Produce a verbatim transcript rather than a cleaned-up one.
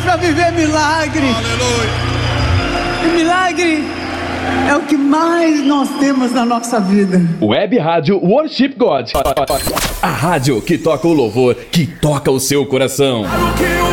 para viver milagre. Aleluia. E milagre é o que mais nós temos na nossa vida. Web Rádio Worship God. A rádio que toca o louvor, que toca o seu coração.